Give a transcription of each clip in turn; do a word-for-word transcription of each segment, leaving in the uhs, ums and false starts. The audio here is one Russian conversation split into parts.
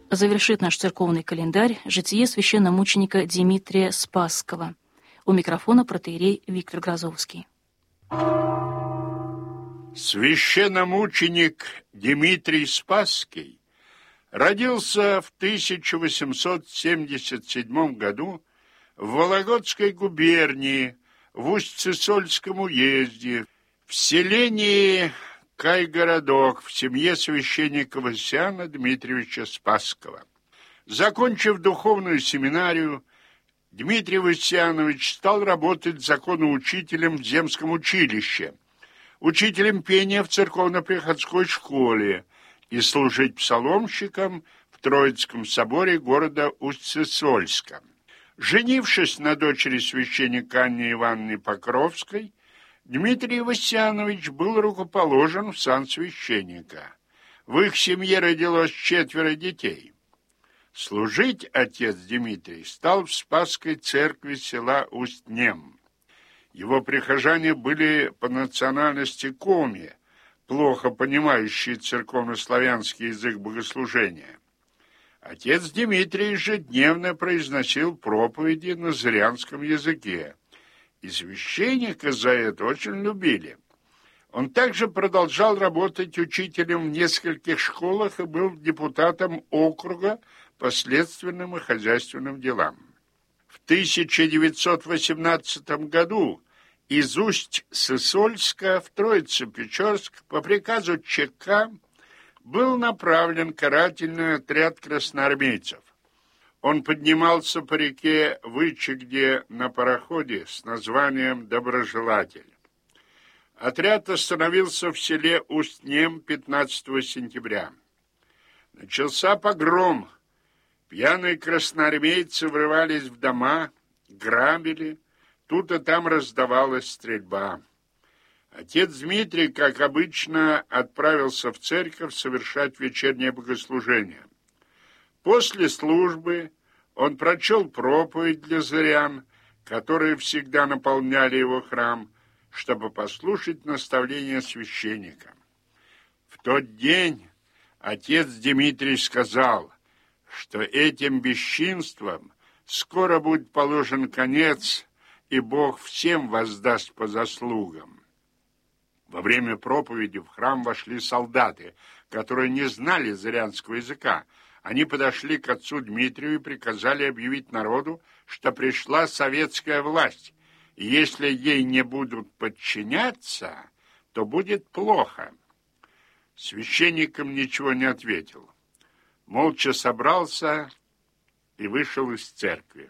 Завершит наш церковный календарь житие священномученика Димитрия Спасского. У микрофона протоиерей Виктор Грозовский. Священномученик Димитрий Спасский родился в тысяча восемьсот семьдесят седьмом году в Вологодской губернии, в Усть-Цесольском уезде, в селении Кайгородок, в семье священника Васяна Дмитриевича Спасского. Закончив духовную семинарию, Дмитрий Васянович стал работать законоучителем в земском училище, учителем пения в церковно-приходской школе и служить псаломщиком в Троицком соборе города Усть-Цесольска. Женившись на дочери священника Анне Ивановны Покровской, Дмитрий Васянович был рукоположен в сан священника. В их семье родилось четверо детей. Служить отец Дмитрий стал в Спасской церкви села Усть-Нем. Его прихожане были по национальности коми, плохо понимающие церковно-славянский язык богослужения. Отец Дмитрий ежедневно произносил проповеди на зырянском языке, и священника за это очень любили. Он также продолжал работать учителем в нескольких школах и был депутатом округа по следственным и хозяйственным делам. В тысяча девятьсот восемнадцатом году из Усть-Цесольска в Троице-Печорск по приказу ЧК был направлен карательный отряд красноармейцев. Он поднимался по реке Вычегде на пароходе с названием «Доброжелатель». Отряд остановился в селе Усть-Нем пятнадцатого сентября. Начался погром. Пьяные красноармейцы врывались в дома, грабили. Тут и там раздавалась стрельба. Отец Дмитрий, как обычно, отправился в церковь совершать вечернее богослужение. После службы он прочел проповедь для зырян, которые всегда наполняли его храм, чтобы послушать наставления священника. В тот день отец Дмитрий сказал, что этим бесчинствам скоро будет положен конец, и Бог всем воздаст по заслугам. Во время проповеди в храм вошли солдаты, которые не знали зырянского языка. Они подошли к отцу Дмитрию и приказали объявить народу, что пришла советская власть, и если ей не будут подчиняться, то будет плохо. Священникам ничего не ответил. Молча собрался и вышел из церкви.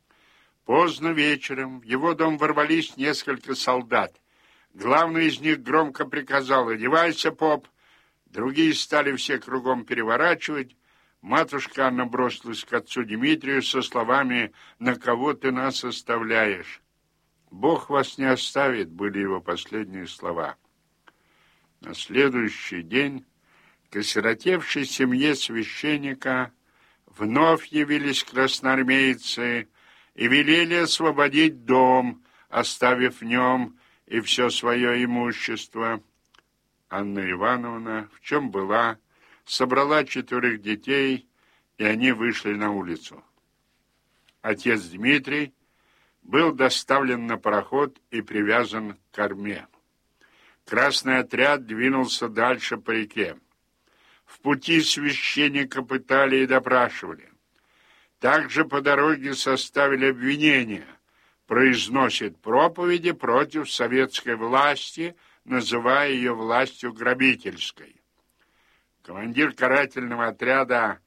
Поздно вечером в его дом ворвались несколько солдат. Главный из них громко приказал: «Одевайся, поп!» Другие стали все кругом переворачивать. Матушка Анна бросилась к отцу Дмитрию со словами: «На кого ты нас оставляешь?» «Бог вас не оставит», были его последние слова. На следующий день к осиротевшей семье священника вновь явились красноармейцы и велели освободить дом, оставив в нем и все свое имущество. Анна Ивановна, в чем была, собрала четверых детей, и они вышли на улицу. Отец Дмитрий был доставлен на пароход и привязан к корме. Красный отряд двинулся дальше по реке. В пути священника пытали и допрашивали. Также по дороге составили обвинения. Произносит проповеди против советской власти, называя ее властью грабительской. Командир карательного отряда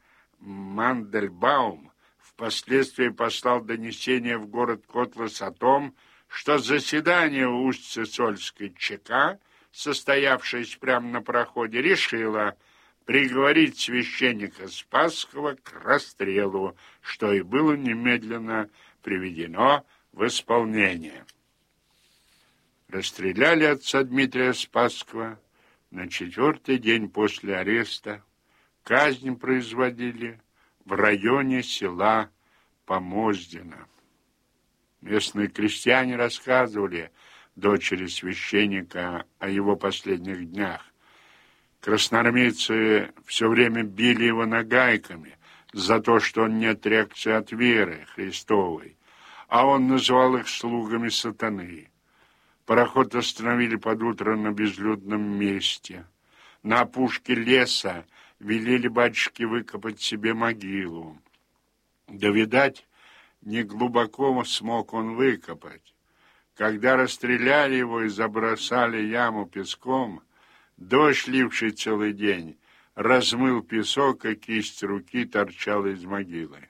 Мандельбаум впоследствии послал донесение в город Котлас о том, что заседание Усть-Цесольской ЧК, состоявшееся прямо на пароходе, решило приговорить священника Спасского к расстрелу, что и было немедленно приведено в исполнение. Расстреляли отца Дмитрия Спасского на четвертый день после ареста. Казнь производили в районе села Помоздино. Местные крестьяне рассказывали дочери священника о его последних днях. Красноармейцы все время били его нагайками, за то, что он не отрекся от веры Христовой, а он называл их слугами сатаны. Пароход остановили под утро на безлюдном месте. На опушке леса велели батюшке выкопать себе могилу. Да, видать, не глубоко смог он выкопать. Когда расстреляли его и забросали яму песком, дождь, ливший целый день, размыл песок, и кисть руки торчала из могилы.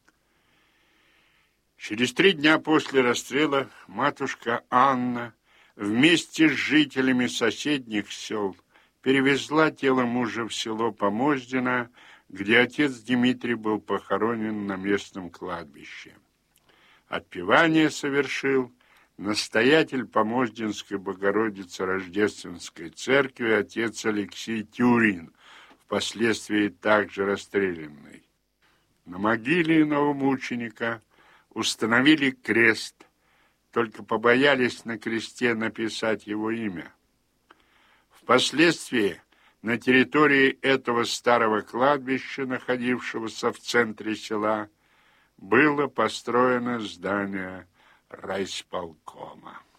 Через три дня после расстрела матушка Анна вместе с жителями соседних сел перевезла тело мужа в село Помоздино, где отец Дмитрий был похоронен на местном кладбище. Отпевание совершил настоятель Помоздинской Богородицы Рождественской церкви отец Алексей Тюрин, впоследствии также расстрелянный. На могиле новомученика установили крест, только побоялись на кресте написать его имя. Впоследствии на территории этого старого кладбища, находившегося в центре села, было построено здание райисполкома.